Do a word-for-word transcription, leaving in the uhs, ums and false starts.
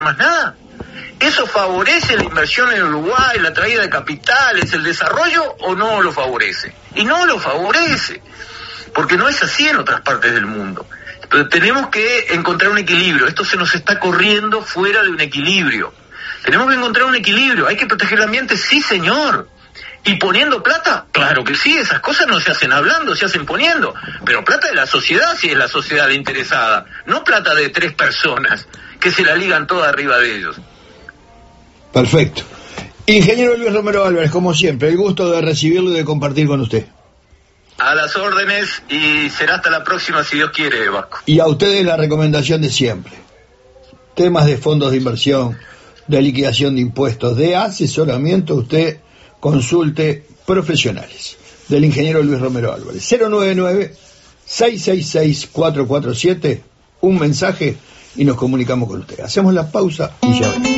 más nada. ¿Eso favorece la inversión en Uruguay, la traída de capitales, el desarrollo, o no lo favorece? Y no lo favorece, porque no es así en otras partes del mundo. Pero tenemos que encontrar un equilibrio. Esto se nos está corriendo fuera de un equilibrio. Tenemos que encontrar un equilibrio. ¿Hay que proteger el ambiente? Sí, señor. ¿Y poniendo plata? Claro que sí, esas cosas no se hacen hablando, se hacen poniendo. Pero plata de la sociedad, si es la sociedad la interesada. No plata de tres personas que se la ligan toda arriba de ellos. Perfecto. Ingeniero Luis Romero Álvarez, como siempre, el gusto de recibirlo y de compartir con usted. A las órdenes, y será hasta la próxima si Dios quiere, Vasco. Y a ustedes la recomendación de siempre. Temas de fondos de inversión, de liquidación de impuestos, de asesoramiento, usted consulte profesionales. Del ingeniero Luis Romero Álvarez. cero nueve nueve, seis seis seis, cuatro cuatro siete, un mensaje y nos comunicamos con usted. Hacemos la pausa y ya venimos.